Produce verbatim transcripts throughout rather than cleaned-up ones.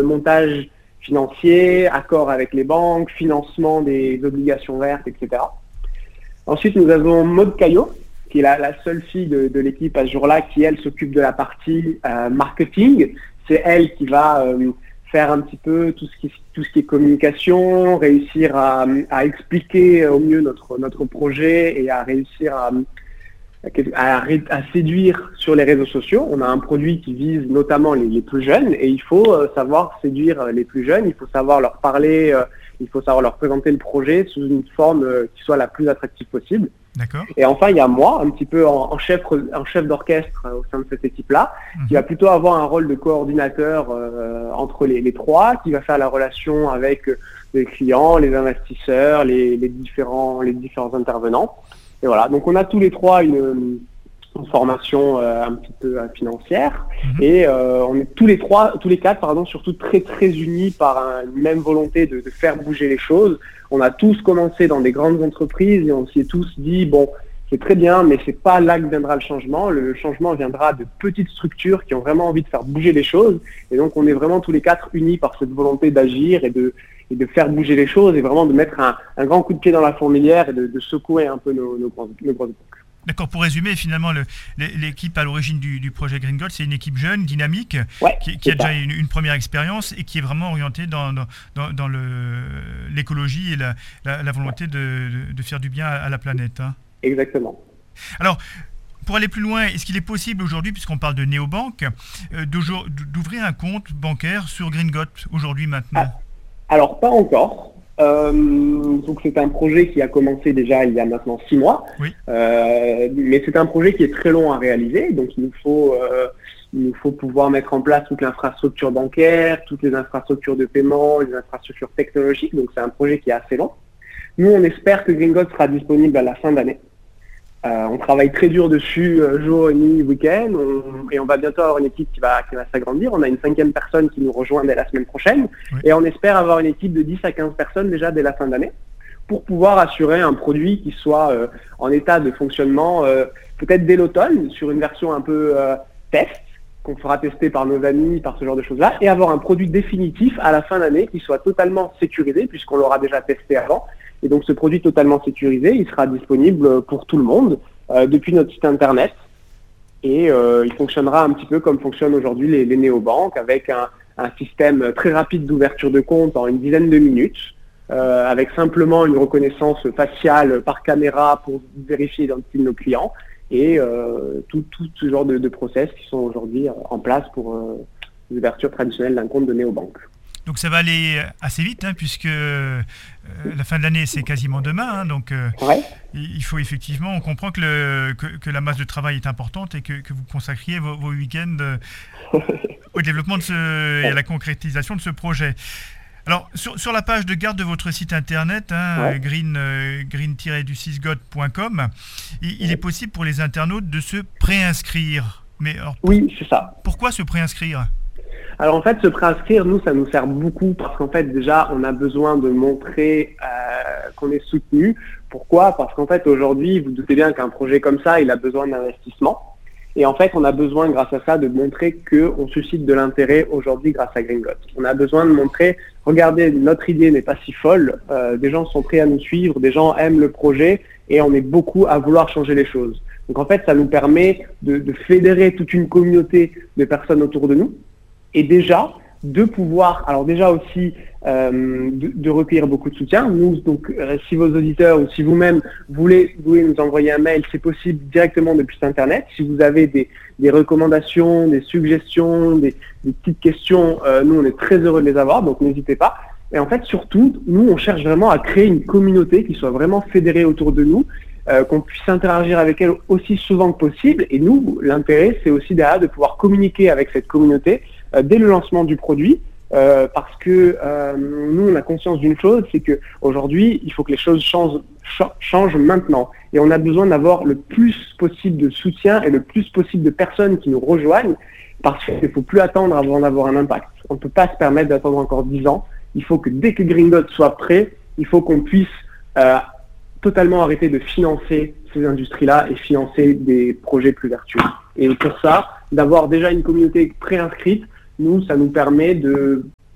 montage financier, accord avec les banques, financement des obligations vertes, et cetera. Ensuite, nous avons Maud Caillot, qui est la, la seule fille de, de l'équipe à ce jour-là, qui, elle, s'occupe de la partie euh, marketing. C'est elle qui va euh, faire un petit peu tout ce qui, tout ce qui est communication, réussir à, à expliquer au mieux notre, notre projet et à réussir à, à, à séduire sur les réseaux sociaux. On a un produit qui vise notamment les, les plus jeunes et il faut euh, savoir séduire les plus jeunes, il faut savoir leur parler, euh, il faut savoir leur présenter le projet sous une forme euh, qui soit la plus attractive possible. D'accord. Et enfin, il y a moi, un petit peu en, en chef, en chef d'orchestre euh, au sein de cette équipe-là, mmh. qui va plutôt avoir un rôle de coordinateur euh, entre les, les trois, qui va faire la relation avec euh, les clients, les investisseurs, les, les, différents, les différents intervenants. Et voilà, donc on a tous les trois une, une formation euh, un petit peu euh, financière, mmh. et euh, on est tous les trois, tous les quatre, pardon, surtout très très unis par un, une même volonté de, de faire bouger les choses. On a tous commencé dans des grandes entreprises et on s'y est tous dit, bon, c'est très bien, mais c'est pas là que viendra le changement. Le changement viendra de petites structures qui ont vraiment envie de faire bouger les choses. Et donc, on est vraiment tous les quatre unis par cette volonté d'agir et de, et de faire bouger les choses et vraiment de mettre un, un grand coup de pied dans la fourmilière et de, de secouer un peu nos, nos, nos, nos grosses boucles. D'accord, pour résumer, finalement, le, l'équipe à l'origine du, du projet Green Gold, c'est une équipe jeune, dynamique, ouais, qui, qui a déjà une, une première expérience et qui est vraiment orientée dans, dans, dans le, l'écologie et la, la, la volonté de, de faire du bien à la planète. Hein. Exactement. Alors, pour aller plus loin, est-ce qu'il est possible aujourd'hui, puisqu'on parle de néobanque, euh, d'ouvrir un compte bancaire sur Green Gold aujourd'hui, maintenant? ah, Alors, pas encore. Euh, donc c'est un projet qui a commencé déjà il y a maintenant six mois, oui. euh, mais c'est un projet qui est très long à réaliser, donc il nous faut, euh, il nous faut pouvoir mettre en place toute l'infrastructure bancaire, toutes les infrastructures de paiement, les infrastructures technologiques, donc c'est un projet qui est assez long. Nous on espère que Green Gold sera disponible à la fin d'année. Euh, on travaille très dur dessus, euh, jour et nuit, week-end, on, et on va bientôt avoir une équipe qui va, qui va s'agrandir. On a une cinquième personne qui nous rejoint dès la semaine prochaine, oui. et on espère avoir une équipe de dix à quinze personnes déjà dès la fin d'année pour pouvoir assurer un produit qui soit euh, en état de fonctionnement euh, peut-être dès l'automne, sur une version un peu euh, test, qu'on fera tester par nos amis, par ce genre de choses-là, et avoir un produit définitif à la fin d'année qui soit totalement sécurisé, puisqu'on l'aura déjà testé avant. Et donc ce produit totalement sécurisé, il sera disponible pour tout le monde euh, depuis notre site internet. Et euh, il fonctionnera un petit peu comme fonctionnent aujourd'hui les, les néobanques, avec un, un système très rapide d'ouverture de compte en une dizaine de minutes, euh, avec simplement une reconnaissance faciale par caméra pour vérifier l'identité de nos clients, et euh, tout, tout ce genre de, de process qui sont aujourd'hui en place pour euh, l'ouverture traditionnelle d'un compte de néobanque. Donc ça va aller assez vite, hein, puisque euh, la fin de l'année, c'est quasiment demain. Hein, donc euh, ouais. il faut effectivement, on comprend que, le, que, que la masse de travail est importante et que, que vous consacriez vos, vos week-ends euh, au développement de ce, et à la concrétisation de ce projet. Alors, sur, sur la page de garde de votre site internet, hein, ouais. green, euh, green tiret du six god point com, il, il est possible pour les internautes de se préinscrire. Mais alors, oui, c'est ça. Pourquoi se préinscrire ? Alors en fait, se préinscrire, nous, ça nous sert beaucoup parce qu'en fait, déjà, on a besoin de montrer euh, qu'on est soutenu. Pourquoi ? Parce qu'en fait, aujourd'hui, vous doutez bien qu'un projet comme ça, il a besoin d'investissement. Et en fait, on a besoin, grâce à ça, de montrer qu'on suscite de l'intérêt aujourd'hui grâce à Green Gold. On a besoin de montrer, regardez, notre idée n'est pas si folle, euh, des gens sont prêts à nous suivre, des gens aiment le projet et on est beaucoup à vouloir changer les choses. Donc en fait, ça nous permet de, de fédérer toute une communauté de personnes autour de nous. Et déjà, de pouvoir, alors déjà aussi, euh, de, de recueillir beaucoup de soutien. Nous, donc, euh, si vos auditeurs ou si vous-même voulez, voulez nous envoyer un mail, c'est possible directement depuis Internet. Si vous avez des, des recommandations, des suggestions, des, des petites questions, euh, nous, on est très heureux de les avoir, donc n'hésitez pas. Et en fait, surtout, nous, on cherche vraiment à créer une communauté qui soit vraiment fédérée autour de nous, euh, qu'on puisse interagir avec elle aussi souvent que possible. Et nous, l'intérêt, c'est aussi derrière de pouvoir communiquer avec cette communauté euh, dès le lancement du produit, euh, parce que euh, nous, on a conscience d'une chose, c'est que aujourd'hui, il faut que les choses changent, ch- changent maintenant. Et on a besoin d'avoir le plus possible de soutien et le plus possible de personnes qui nous rejoignent, parce qu'il ne faut plus attendre avant d'avoir un impact. On ne peut pas se permettre d'attendre encore dix ans. Il faut que dès que Green Gold soit prêt, il faut qu'on puisse euh, totalement arrêter de financer ces industries-là et financer des projets plus vertueux. Et pour ça, d'avoir déjà une communauté préinscrite, nous, ça nous permet de,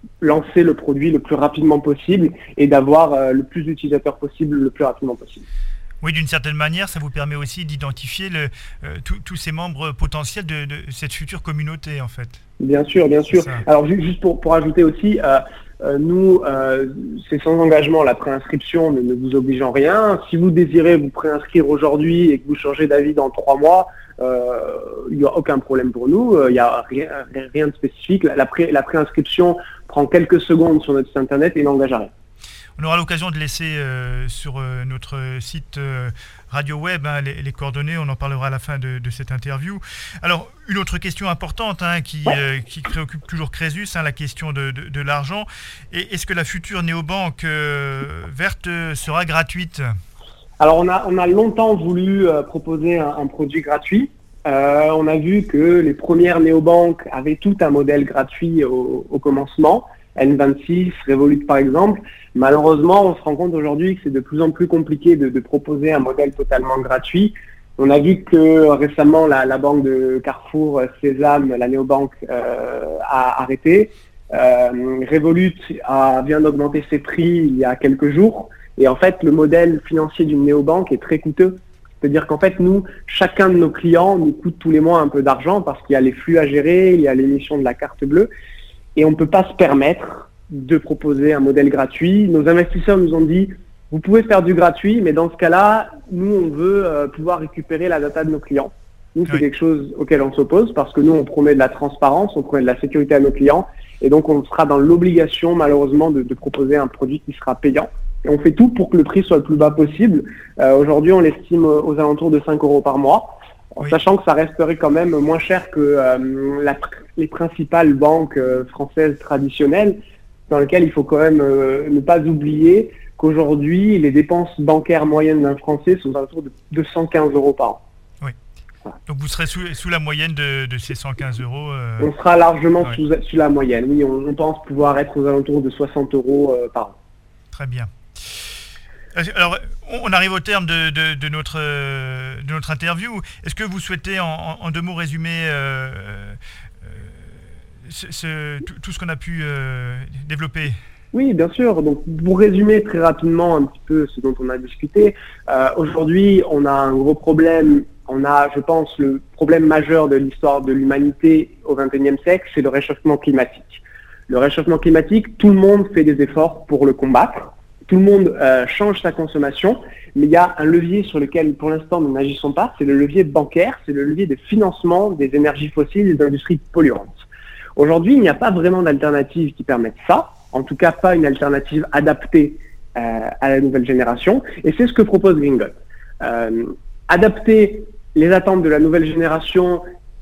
lancer le produit le plus rapidement possible et d'avoir euh, le plus d'utilisateurs possible le plus rapidement possible. Oui, d'une certaine manière, ça vous permet aussi d'identifier le, euh, tous ces membres potentiels de, de cette future communauté, en fait. Bien sûr, bien sûr. Alors, juste pour, pour ajouter aussi, euh, euh, nous, euh, c'est sans engagement, la préinscription ne, ne vous oblige en rien. Si vous désirez vous préinscrire aujourd'hui et que vous changez d'avis dans trois mois, euh, il n'y a aucun problème pour nous. Il n'y a rien, rien de spécifique. La, la, pré, la préinscription prend quelques secondes sur notre site internet et n'engage à rien. On aura l'occasion de laisser euh, sur euh, notre site euh, Radio Web hein, les, les coordonnées, on en parlera à la fin de, de cette interview. Alors, une autre question importante hein, qui, euh, qui préoccupe toujours Crésus, hein, la question de, de, de l'argent. Et est-ce que la future néobanque euh, verte sera gratuite ? Alors, on a, on a longtemps voulu euh, proposer un, un produit gratuit. Euh, on a vu que les premières néobanques avaient tout un modèle gratuit au, au commencement. N vingt-six, Revolut par exemple. Malheureusement, on se rend compte aujourd'hui que c'est de plus en plus compliqué de, de proposer un modèle totalement gratuit. On a vu que récemment, la, la banque de Carrefour, Sésame, la néobanque, euh, a arrêté. Euh, Revolut a, vient d'augmenter ses prix il y a quelques jours. Et en fait, le modèle financier d'une néobanque est très coûteux. C'est-à-dire qu'en fait, nous, chacun de nos clients nous coûte tous les mois un peu d'argent parce qu'il y a les flux à gérer, il y a l'émission de la carte bleue. Et on ne peut pas se permettre de proposer un modèle gratuit. Nos investisseurs nous ont dit, vous pouvez faire du gratuit, mais dans ce cas-là, nous, on veut euh, pouvoir récupérer la data de nos clients. Nous, c'est oui. quelque chose auquel on s'oppose parce que nous, on promet de la transparence, on promet de la sécurité à nos clients. Et donc, on sera dans l'obligation, malheureusement, de, de proposer un produit qui sera payant. Et on fait tout pour que le prix soit le plus bas possible. Euh, aujourd'hui, on l'estime aux alentours de cinq euros par mois. En oui. sachant que ça resterait quand même moins cher que euh, la, les principales banques euh, françaises traditionnelles, dans lesquelles il faut quand même euh, ne pas oublier qu'aujourd'hui, les dépenses bancaires moyennes d'un Français sont autour de deux cent quinze euros par an. Oui. Voilà. Donc vous serez sous, sous la moyenne de, de ces cent quinze euros euh... On sera largement oui. sous, sous la moyenne. Oui, on, on pense pouvoir être aux alentours de soixante euros euh, par an. Très bien. Alors, on arrive au terme de, de, de, notre, de notre interview. Est-ce que vous souhaitez, en, en deux mots, résumer euh, euh, ce, ce, tout, tout ce qu'on a pu euh, développer ? Oui, bien sûr. Donc, pour résumer très rapidement un petit peu ce dont on a discuté, euh, aujourd'hui, on a un gros problème. On a, je pense, le problème majeur de l'histoire de l'humanité au vingt et unième siècle, c'est le réchauffement climatique. Le réchauffement climatique, tout le monde fait des efforts pour le combattre. Tout le monde euh, change sa consommation, mais il y a un levier sur lequel, pour l'instant, nous n'agissons pas, c'est le levier bancaire, c'est le levier de financement des énergies fossiles et des industries polluantes. Aujourd'hui, il n'y a pas vraiment d'alternative qui permette ça, en tout cas pas une alternative adaptée euh, à la nouvelle génération, et c'est ce que propose Green Got. Euh, adapter les attentes de la nouvelle génération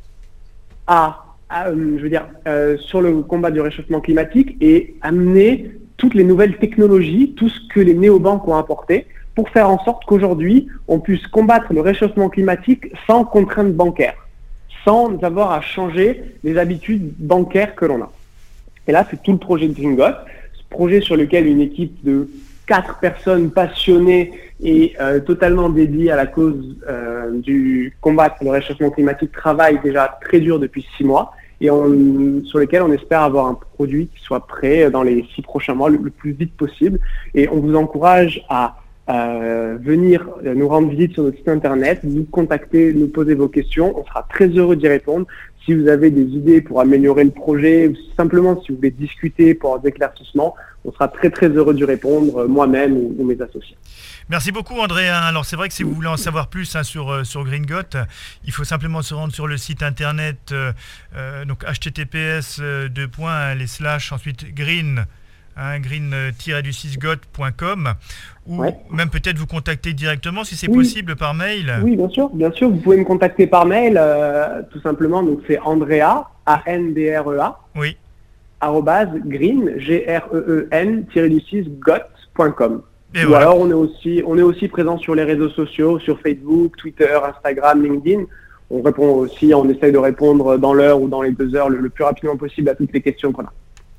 à, à euh, je veux dire, euh, sur le combat du réchauffement climatique et amener toutes les nouvelles technologies, tout ce que les néobanques ont apporté pour faire en sorte qu'aujourd'hui, on puisse combattre le réchauffement climatique sans contraintes bancaires, sans avoir à changer les habitudes bancaires que l'on a. Et là, c'est tout le projet de Green Got, ce projet sur lequel une équipe de quatre personnes passionnées et euh, totalement dédiées à la cause euh, du combattre le réchauffement climatique travaille déjà très dur depuis six mois. Et on, sur lesquels on espère avoir un produit qui soit prêt dans les six prochains mois, le, le plus vite possible. Et on vous encourage à euh, venir nous rendre visite sur notre site internet, nous contacter, nous poser vos questions. On sera très heureux d'y répondre. Si vous avez des idées pour améliorer le projet, ou simplement si vous voulez discuter pour des éclaircissements, on sera très très heureux d'y répondre, moi-même ou, ou mes associés. Merci beaucoup André. Alors c'est vrai que si vous voulez en savoir plus hein, sur, sur Green Got, il faut simplement se rendre sur le site internet, euh, euh, donc h t t p s deux points les slash ensuite green, hein, green tiret six got point com ou ouais. même peut-être vous contacter directement si c'est oui. possible par mail. Oui, bien sûr, bien sûr, vous pouvez me contacter par mail, euh, tout simplement, donc c'est Andrea, A N D R E A, oui. arrobase green, G R E E N, tiret six got point com. Et Ou voilà. alors on est aussi on est aussi présent sur les réseaux sociaux, sur Facebook, Twitter, Instagram, LinkedIn. On répond aussi, on essaye de répondre dans l'heure ou dans les deux heures le, le plus rapidement possible à toutes les questions qu'on a.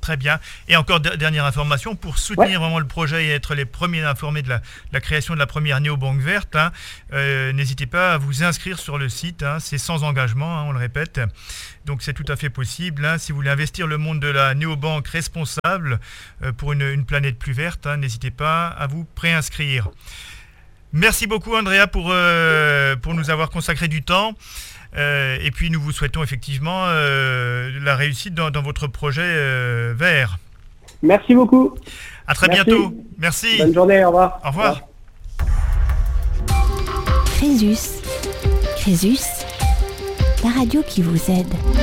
Très bien. Et encore dernière information, pour soutenir ouais. vraiment le projet et être les premiers informés de la, de la création de la première néobanque verte, hein, euh, n'hésitez pas à vous inscrire sur le site. Hein, c'est sans engagement, hein, on le répète. Donc c'est tout à fait possible. Hein, si vous voulez investir le monde de la néobanque responsable euh, pour une, une planète plus verte, hein, n'hésitez pas à vous préinscrire. Merci beaucoup Andrea pour, euh, pour nous avoir consacré du temps. Euh, et puis nous vous souhaitons effectivement euh, la réussite dans, dans votre projet euh, vert. Merci beaucoup. À très Merci. bientôt. Merci. Bonne journée, au revoir. Au revoir. Crésus. Crésus, la radio qui vous aide.